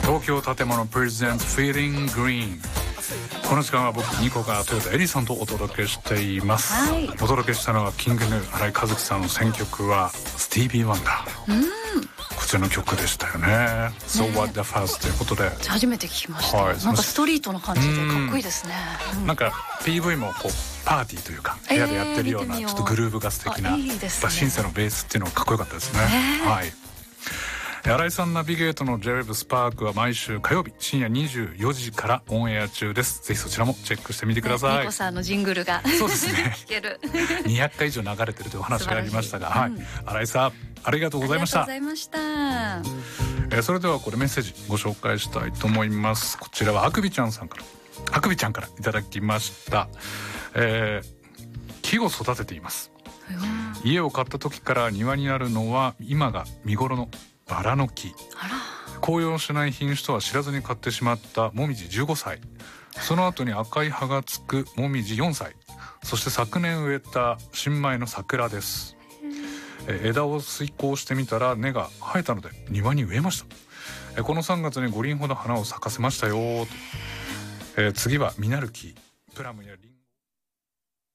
東京建物プレゼンツ Feeling Green。この時間は僕ニコが豊田エリさんとお届けしています、はい、お届けしたのはキングヌー新井和樹さんの選曲はスティービー・ワンダー、こちらの曲でしたよね。 So What the Fast ということで初めて聞きました、はい、なんかストリートの感じでかっこいいですね、 なんか PV もこうパーティーというか部屋でやってるようなちょっとグルーヴが素敵な、いいですね、シンセのベースっていうのがかっこよかったですね、はい。新井さんナビゲートの J-Web スパークは毎週火曜日深夜24時からオンエア中です。ぜひそちらもチェックしてみてください。 ニコさんのジングルがそうですね聞ける 200回以上流れてるというお話がありましたが、はい、新井さんありがとうございました。 ありがとうございました。 それではこれメッセージご紹介したいと思います。こちらはあくびちゃんさんからあくびちゃんからいただきました。木を育てています。家を買った時から庭になるのは今が見頃のバラの木。紅葉しない品種とは知らずに買ってしまったもみじ15歳、その後に赤い葉がつくもみじ4歳、そして昨年植えた新米の桜です。枝を水耕してみたら根が生えたので庭に植えました。この3月に5輪ほど花を咲かせましたよと。次は実る木、プラムやリン